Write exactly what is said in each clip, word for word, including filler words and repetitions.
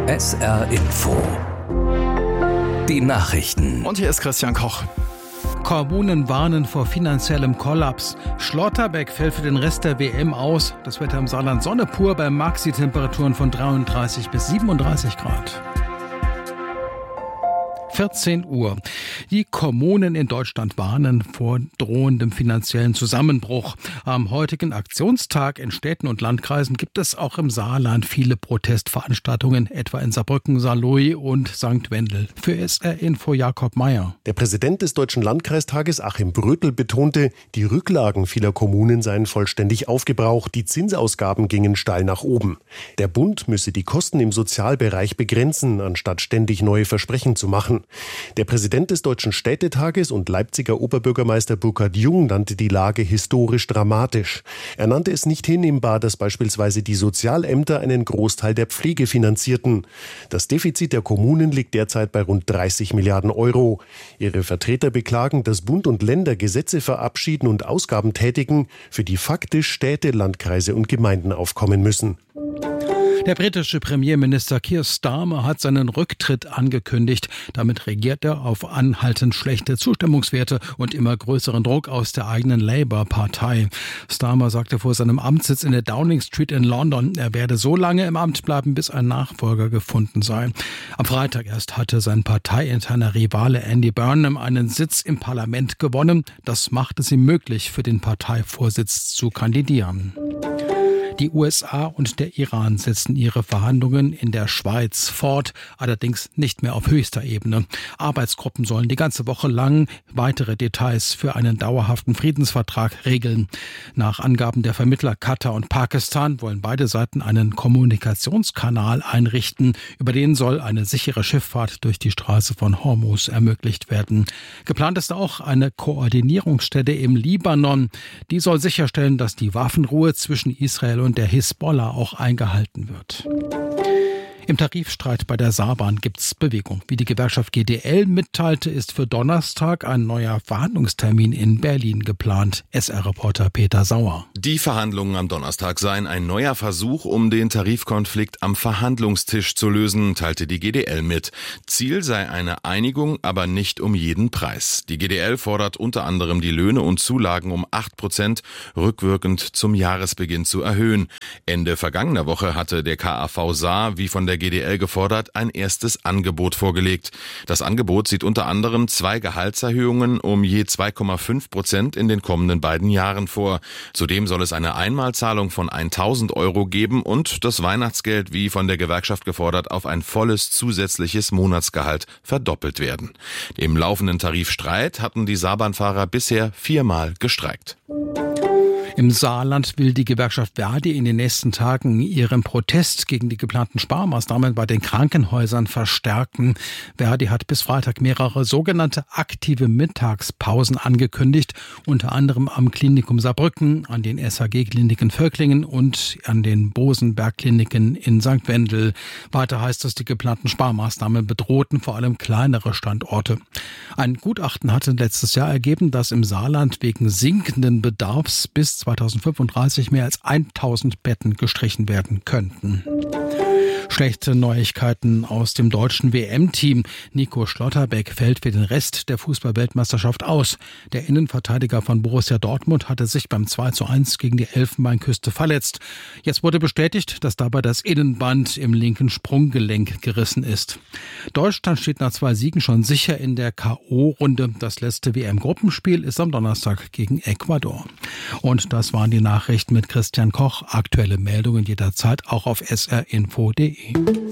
S R Info. Die Nachrichten. Und hier ist Christian Koch. Kommunen warnen vor finanziellem Kollaps. Schlotterbeck fällt für den Rest der W M aus. Das Wetter im Saarland Sonne pur bei Maxi-Temperaturen von dreiunddreißig bis siebenunddreißig Grad. vierzehn Uhr. Die Kommunen in Deutschland warnen vor drohendem finanziellen Zusammenbruch. Am heutigen Aktionstag in Städten und Landkreisen gibt es auch im Saarland viele Protestveranstaltungen, etwa in Saarbrücken, Saarlouis und Sankt Wendel. Für S R Info Jakob Meyer. Der Präsident des Deutschen Landkreistages Achim Brötel betonte, die Rücklagen vieler Kommunen seien vollständig aufgebraucht, die Zinsausgaben gingen steil nach oben. Der Bund müsse die Kosten im Sozialbereich begrenzen, anstatt ständig neue Versprechen zu machen. Der Präsident des Deutschen Städtetages und Leipziger Oberbürgermeister Burkhard Jung nannte die Lage historisch dramatisch. Er nannte es nicht hinnehmbar, dass beispielsweise die Sozialämter einen Großteil der Pflege finanzierten. Das Defizit der Kommunen liegt derzeit bei rund dreißig Milliarden Euro. Ihre Vertreter beklagen, dass Bund und Länder Gesetze verabschieden und Ausgaben tätigen, für die faktisch Städte, Landkreise und Gemeinden aufkommen müssen. Der britische Premierminister Keir Starmer hat seinen Rücktritt angekündigt. Damit reagiert er auf anhaltend schlechte Zustimmungswerte und immer größeren Druck aus der eigenen Labour-Partei. Starmer sagte vor seinem Amtssitz in der Downing Street in London, er werde so lange im Amt bleiben, bis ein Nachfolger gefunden sei. Am Freitag erst hatte sein parteiinterner Rivale Andy Burnham einen Sitz im Parlament gewonnen. Das machte es ihm möglich, für den Parteivorsitz zu kandidieren. Die U S A und der Iran setzen ihre Verhandlungen in der Schweiz fort, allerdings nicht mehr auf höchster Ebene. Arbeitsgruppen sollen die ganze Woche lang weitere Details für einen dauerhaften Friedensvertrag regeln. Nach Angaben der Vermittler Katar und Pakistan wollen beide Seiten einen Kommunikationskanal einrichten, über den soll eine sichere Schifffahrt durch die Straße von Hormuz ermöglicht werden. Geplant ist auch eine Koordinierungsstelle im Libanon. Die soll sicherstellen, dass die Waffenruhe zwischen Israel und und der Hisbollah auch eingehalten wird. Im Tarifstreit bei der Saarbahn gibt's Bewegung. Wie die Gewerkschaft G D L mitteilte, ist für Donnerstag ein neuer Verhandlungstermin in Berlin geplant. S R-Reporter Peter Sauer. Die Verhandlungen am Donnerstag seien ein neuer Versuch, um den Tarifkonflikt am Verhandlungstisch zu lösen, teilte die G D L mit. Ziel sei eine Einigung, aber nicht um jeden Preis. Die G D L fordert unter anderem die Löhne und Zulagen um acht Prozent rückwirkend zum Jahresbeginn zu erhöhen. Ende vergangener Woche hatte der K A V Saar, wie von der G D L gefordert, ein erstes Angebot vorgelegt. Das Angebot sieht unter anderem zwei Gehaltserhöhungen um je zwei Komma fünf Prozent in den kommenden beiden Jahren vor. Zudem soll es eine Einmalzahlung von tausend Euro geben und das Weihnachtsgeld, wie von der Gewerkschaft gefordert, auf ein volles zusätzliches Monatsgehalt verdoppelt werden. Im laufenden Tarifstreit hatten die Saarbahnfahrer bisher viermal gestreikt. Im Saarland will die Gewerkschaft Verdi in den nächsten Tagen ihren Protest gegen die geplanten Sparmaßnahmen bei den Krankenhäusern verstärken. Verdi hat bis Freitag mehrere sogenannte aktive Mittagspausen angekündigt, unter anderem am Klinikum Saarbrücken, an den S H G-Kliniken Völklingen und an den Bosenberg-Kliniken in Sankt Wendel. Weiter heißt es, die geplanten Sparmaßnahmen bedrohten vor allem kleinere Standorte. Ein Gutachten hatte letztes Jahr ergeben, dass im Saarland wegen sinkenden Bedarfs bis zweitausendfünfunddreißig mehr als tausend Betten gestrichen werden könnten. Schlechte Neuigkeiten aus dem deutschen W M-Team. Nico Schlotterbeck fällt für den Rest der Fußball-Weltmeisterschaft aus. Der Innenverteidiger von Borussia Dortmund hatte sich beim zwei zu eins gegen die Elfenbeinküste verletzt. Jetzt wurde bestätigt, dass dabei das Innenband im linken Sprunggelenk gerissen ist. Deutschland steht nach zwei Siegen schon sicher in der K O-Runde. Das letzte W M-Gruppenspiel ist am Donnerstag gegen Ecuador. Und das waren die Nachrichten mit Christian Koch. Aktuelle Meldungen jederzeit auch auf s r info punkt d e.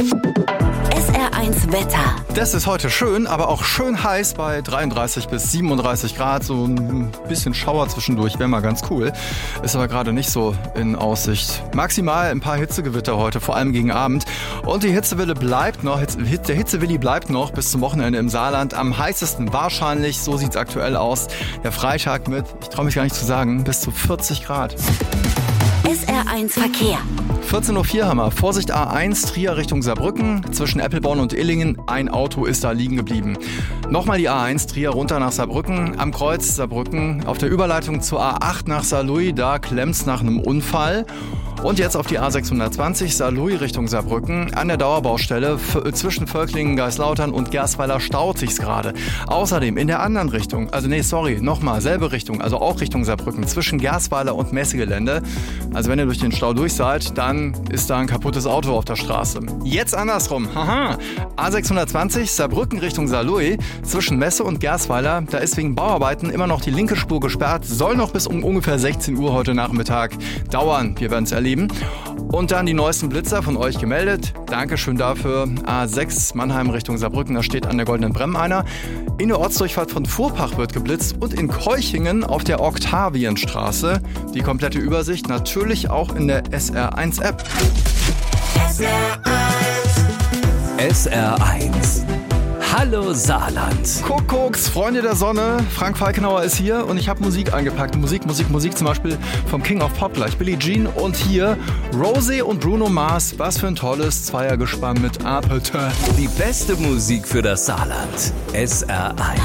S R eins Wetter. Das ist heute schön, aber auch schön heiß bei dreiunddreißig bis siebenunddreißig Grad. So ein bisschen Schauer zwischendurch wäre mal ganz cool. Ist aber gerade nicht so in Aussicht. Maximal ein paar Hitzegewitter heute, vor allem gegen Abend. Und die Hitzewelle bleibt noch, der Hitzewilli bleibt noch bis zum Wochenende im Saarland. Am heißesten wahrscheinlich, so sieht es aktuell aus, der Freitag mit, ich traue mich gar nicht zu sagen, bis zu vierzig Grad. S R eins Verkehr. vierzehn Uhr vier haben wir. Vorsicht A eins, Trier Richtung Saarbrücken. Zwischen Eppelborn und Illingen. Ein Auto ist da liegen geblieben. Nochmal die A eins, Trier runter nach Saarbrücken. Am Kreuz Saarbrücken. Auf der Überleitung zur A acht nach Saarlouis. Da klemmt's nach einem Unfall. Und jetzt auf die A sechshundertzwanzig, Saarlouis Richtung Saarbrücken. An der Dauerbaustelle f- zwischen Völklingen, Geislautern und Gersweiler staut sich's gerade. Außerdem in der anderen Richtung, also nee, sorry, nochmal, selbe Richtung, also auch Richtung Saarbrücken, zwischen Gersweiler und Messegelände. Also wenn ihr durch den Stau durch seid, dann ist da ein kaputtes Auto auf der Straße. Jetzt andersrum, haha. A sechshundertzwanzig, Saarbrücken Richtung Saarlouis, zwischen Messe und Gersweiler. Da ist wegen Bauarbeiten immer noch die linke Spur gesperrt. Soll noch bis um ungefähr sechzehn Uhr heute Nachmittag dauern. Wir werden es erleben. Und dann die neuesten Blitzer von euch gemeldet. Dankeschön dafür. A sechs Mannheim Richtung Saarbrücken, da steht an der Goldenen Bremm einer. In der Ortsdurchfahrt von Fuhrpach wird geblitzt und in Keuchingen auf der Oktavienstraße. Die komplette Übersicht natürlich auch in der S R eins App. S R eins. Hallo Saarland. Kuckucks, Freunde der Sonne, Frank Falkenauer ist hier und ich habe Musik eingepackt. Musik, Musik, Musik, zum Beispiel vom King of Pop gleich, Billie Jean. Und hier Rosé und Bruno Mars. Was für ein tolles Zweiergespann mit Appetit. Die beste Musik für das Saarland. S R eins.